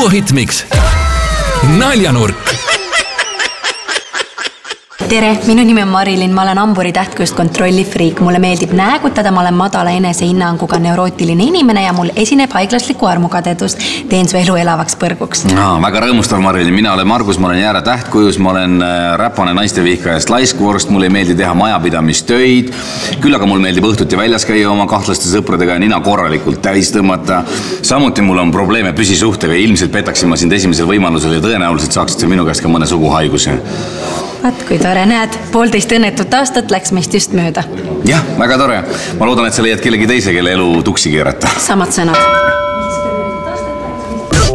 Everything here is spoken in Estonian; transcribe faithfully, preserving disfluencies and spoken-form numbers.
duohitmiks Naljanurk. Tere, minu nimi on Marilyn, ma olen hamburi tähtkust kontrolli friik. Mulle meeldib näägutada, ma olen madala enesehinnanguga neurootiline inimene ja mul esineb haiglaslikku armukadedust. Teen su elu elavaks põrguks. No, väga rõõmustav, Marilyn. Mina olen Margus, ma olen Jäära tähtkujus, ma olen räpane naistevihkajast laiskvorst, mul ei meeldi teha majapidamistöid. Küll aga mul meeldib õhtuti väljas käia oma kahtlaste sõpradega ja nina korralikult täis tõmmata. Samuti mul on probleeme püsisuhtega ja ilmselt petaksin ma sind esimesel võimalusel ja tõenäoliselt saaksid minu käest ka mõne suguhaiguse. Vaat kui tore, näed, poolteist õnnetut aastat läks meist just mööda. Jah, väga tore. Ma loodan, et sa leiad kellegi teise, kelle elu tuksi keerata. Samad sõnad.